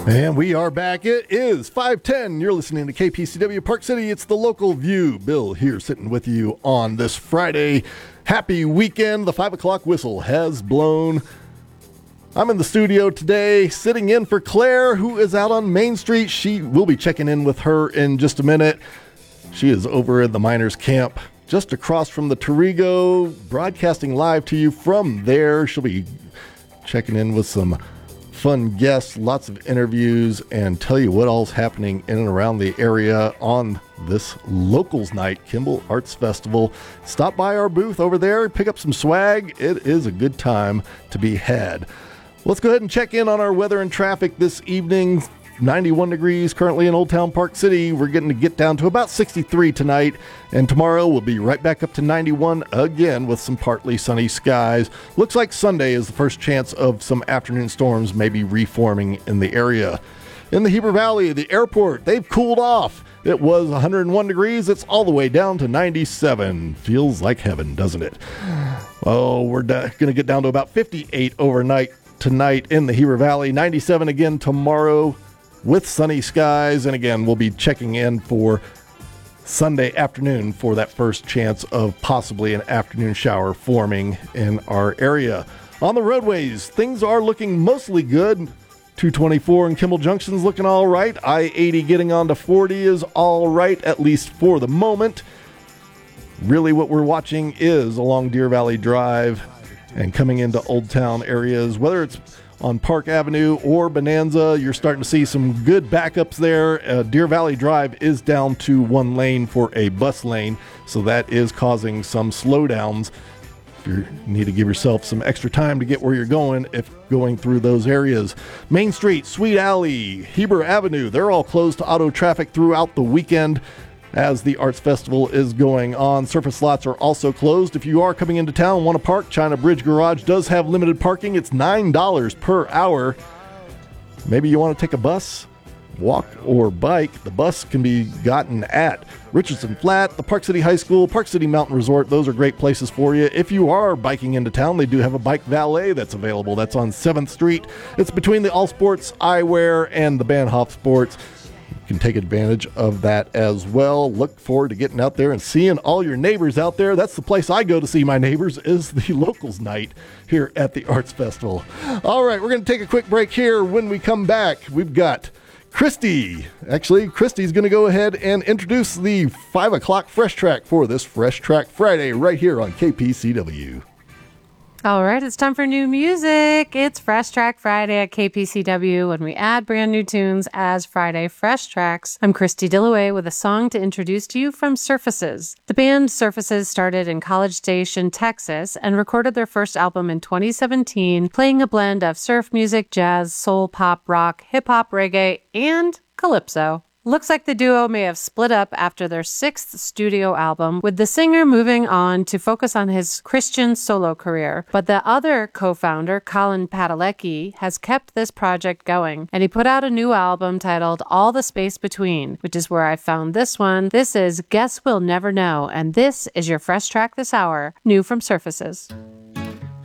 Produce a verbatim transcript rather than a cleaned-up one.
And we are back. It is five ten. You're listening to K P C W Park City. It's the local view. Bill here sitting with you on this Friday. Happy weekend. The five o'clock whistle has blown. I'm in the studio today sitting in for Claire, who is out on Main Street. She will be checking in with her in just a minute. She is over at the miners camp just across from the Torigo, broadcasting live to you from there. She'll be checking in with some fun guests, lots of interviews, and tell you what all's happening in and around the area on this Locals Night, Kimball Arts Festival. Stop by our booth over there, pick up some swag. It is a good time to be had. Let's go ahead and check in on our weather and traffic this evening. ninety-one degrees currently in Old Town Park City. We're getting to get down to about sixty-three tonight, and tomorrow we'll be right back up to ninety-one again with some partly sunny skies. Looks like Sunday is the first chance of some afternoon storms maybe reforming in the area. In the Heber Valley, the airport, they've cooled off. It was one hundred one degrees. It's all the way down to ninety-seven. Feels like heaven, doesn't it? Oh, we're da- going to get down to about fifty-eight overnight tonight in the Heber Valley. ninety-seven again tomorrow, with sunny skies, and again, we'll be checking in for Sunday afternoon for that first chance of possibly an afternoon shower forming in our area. On the roadways, things are looking mostly good. two twenty-four in Kimball Junction's looking all right. I eighty getting on to forty is all right, at least for the moment. Really what we're watching is along Deer Valley Drive and coming into Old Town areas, whether it's on Park Avenue or Bonanza, you're starting to see some good backups there. Uh, Deer Valley Drive is down to one lane for a bus lane, so that is causing some slowdowns. If you need to give yourself some extra time to get where you're going if going through those areas. Main Street, Sweet Alley, Heber Avenue, they're all closed to auto traffic throughout the weekend as the Arts Festival is going on. Surface lots are also closed. If you are coming into town and want to park, China Bridge Garage does have limited parking. It's nine dollars per hour. Maybe you want to take a bus, walk, or bike. The bus can be gotten at Richardson Flat, the Park City High School, Park City Mountain Resort. Those are great places for you. If you are biking into town, they do have a bike valet that's available. That's on seventh Street. It's between the All Sports Eyewear and the Bahnhof Sports. You can take advantage of that as well. Look forward to getting out there and seeing all your neighbors out there. That's the place I go to see my neighbors, is the Locals Night here at the Arts Festival. All right, we're going to take a quick break here. When we come back, we've got Christy. Actually, Christy's going to go ahead and introduce the five o'clock Fresh Track for this Fresh Track Friday right here on K P C W. All right, it's time for new music. It's Fresh Track Friday at K P C W when we add brand new tunes as Friday Fresh Tracks. I'm Christy Dillaway with a song to introduce to you from Surfaces. The band Surfaces started in College Station, Texas, and recorded their first album in twenty seventeen, playing a blend of surf music, jazz, soul, pop, rock, hip-hop, reggae, and calypso. Looks like the duo may have split up after their sixth studio album, with the singer moving on to focus on his Christian solo career. But the other co-founder, Colin Padalecki, has kept this project going, and he put out a new album titled All the Space Between, which is where I found this one. This is Guess We'll Never Know, and this is your Fresh Track this hour, new from Surfaces.